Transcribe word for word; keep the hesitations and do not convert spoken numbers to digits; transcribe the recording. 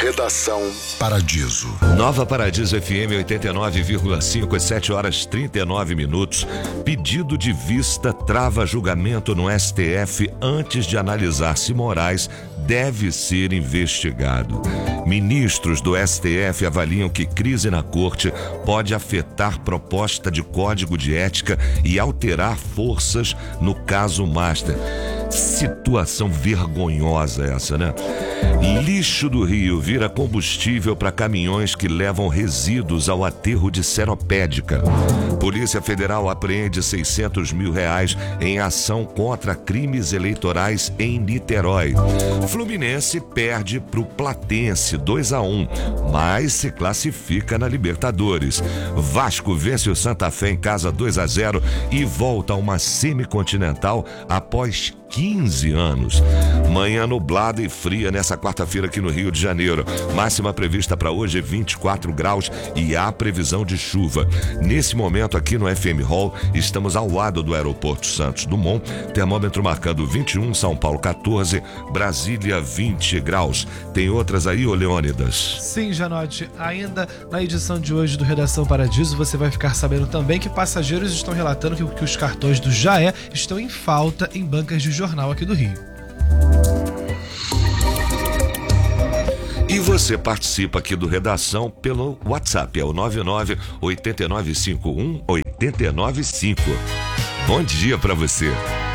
Redação Paradiso. Nova Paradiso F M oitenta e nove vírgula cinco, às sete horas e trinta e nove minutos. Pedido de vista trava julgamento no S T F antes de analisar se Moraes deve ser investigado. Ministros do S T F avaliam que crise na corte pode afetar proposta de código de ética e alterar forças no caso Master. Situação vergonhosa essa, né? Lixo do Rio vira combustível para caminhões que levam resíduos ao aterro de Seropédica. Polícia Federal apreende seiscentos mil reais em ação contra crimes eleitorais em Niterói. Fluminense perde para o Platense dois a um, mas se classifica na Libertadores. Vasco vence o Santa Fé em casa dois a zero e volta a uma semicontinental após quinze anos. Manhã nublada e fria nessa quarta-feira aqui no Rio de Janeiro. Máxima prevista para hoje vinte e quatro graus e há previsão de chuva. Nesse momento aqui no F M Hall, estamos ao lado do Aeroporto Santos Dumont. Termômetro marcando vinte e um, São Paulo quatorze, Brasília vinte graus. Tem outras aí, ô Leônidas? Sim, Janote. Ainda na edição de hoje do Redação Paradiso, você vai ficar sabendo também que passageiros estão relatando que, que os cartões do Jaé estão em falta em bancas de jornal aqui do Rio. E você participa aqui do Redação pelo WhatsApp, é o nove nove oito nove cinco um oito nove cinco. Bom dia pra você.